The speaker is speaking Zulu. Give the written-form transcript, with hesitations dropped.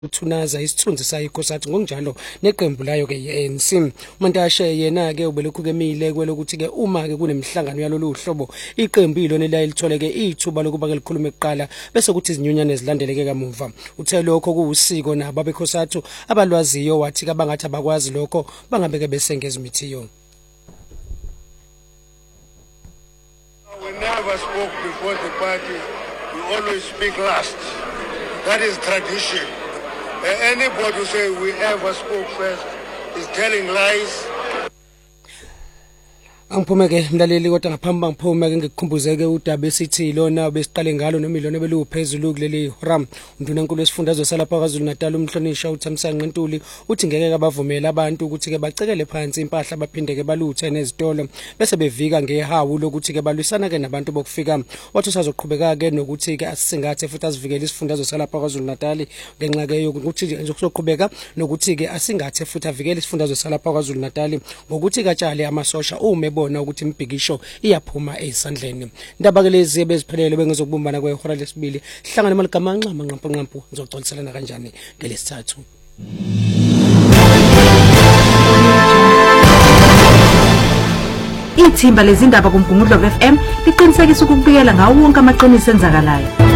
ukuthunaza isithunzi sayo ikhosati ngokunjalo neqembu layo ke ANC. Mantashe yena ke ubelokhu ke mile kwelokuthi ke uma ke kunemhlangano yalolu hlobo iqembu ilona elithole ke ithuba lokuba ke likhulume kuqala bese kuthi izinyunyane zilandeleke kamuva. Uthe lokho kuwusiko nabo abekhosathu abalwaziyo wathi ke bangathi abakwazi lokho bangabeke besengeza imithiyo. We never spoke before the party. We always speak last. That is tradition. Anybody who say we ever spoke first is telling lies. Angiphume ke mlaleli kodwa ngaphambi ngiphume ke ngikukhumbuzeke udaba esithi lona obesiqale ngalo noma ilona beluphezulu kuleli horam undunankulu wesifundazwe salapha kwaZulu Natal umhlonisha uThamsanqa Ntuli uthi ngeke abavumela abantu ukuthi ke bacekele phansi impahla baphinde ke baluthe nezitolo bese bevika ngehawu lokuthi ke balwisana ke nabantu bokufika wathi usazoqhubeka ke nokuthi ke asisingathe futhi asivikele isifundazwe salapha kwaZulu Natal ngenxa ke yokuthi nje kuzoqhubeka nokuthi ke asingathe futhi avikele isifundazwe salapha kwaZulu Natal ngokuthi katshale amasosha umebo ukuthi imbhikisho iyaphuma esandleni. Indaba ke lezi beziphelele bengizokubumbana kwehora lesibili hlangana maligamanxa manqampu ngizogcoliselana kanjani ngelesithathu. Ithimba lezindaba kuMgungundlovu FM liqinisekisa ukubikela ngawo wonke amaqiniso enzakalayo.